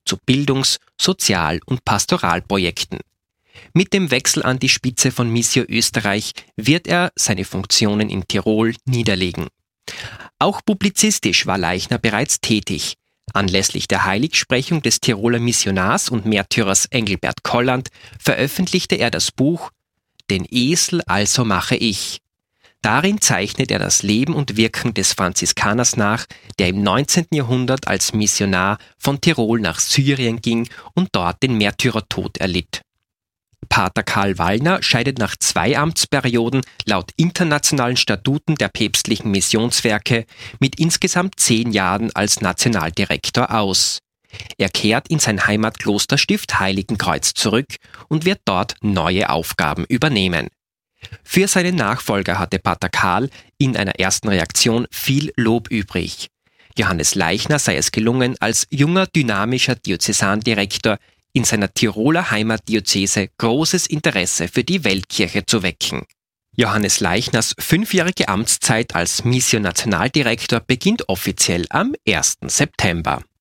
zu Bildungs-, Sozial- und Pastoralprojekten. Mit dem Wechsel an die Spitze von Missio Österreich wird er seine Funktionen in Tirol niederlegen. Auch publizistisch war Laichner bereits tätig. Anlässlich der Heiligsprechung des Tiroler Missionars und Märtyrers Engelbert Kolland veröffentlichte er das Buch »Den Esel also mache ich«. Darin zeichnet er das Leben und Wirken des Franziskaners nach, der im 19. Jahrhundert als Missionar von Tirol nach Syrien ging und dort den Märtyrertod erlitt. Pater Karl Wallner scheidet nach 2 Amtsperioden laut internationalen Statuten der päpstlichen Missionswerke mit insgesamt 10 Jahren als Nationaldirektor aus. Er kehrt in sein Heimatklosterstift Heiligenkreuz zurück und wird dort neue Aufgaben übernehmen. Für seinen Nachfolger hatte Pater Karl in einer ersten Reaktion viel Lob übrig. Johannes Laichner sei es gelungen, als junger, dynamischer Diözesandirektor in seiner Tiroler Heimatdiözese großes Interesse für die Weltkirche zu wecken. Johannes Leichners 5-jährige Amtszeit als Missio-Nationaldirektor beginnt offiziell am 1. September.